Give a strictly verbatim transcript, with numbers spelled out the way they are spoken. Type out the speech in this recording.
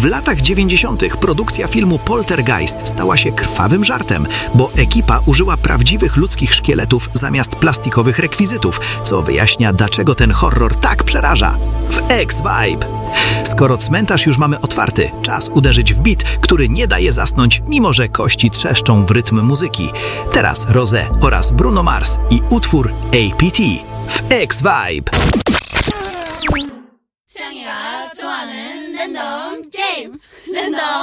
W latach dziewięćdziesiątych produkcja filmu Poltergeist stała się krwawym żartem, bo ekipa użyła prawdziwych ludzkich szkieletów zamiast plastikowych rekwizytów, co wyjaśnia, dlaczego ten horror tak przeraża. W X-Vibe! Skoro cmentarz już mamy otwarty, czas uderzyć w beat, który nie daje zasnąć, mimo że kości trzeszczą w rytm muzyki. Teraz Rosé oraz Bruno Mars i utwór A P T w X-Vibe. 취향이가 좋아하는 랜덤 게임 랜덤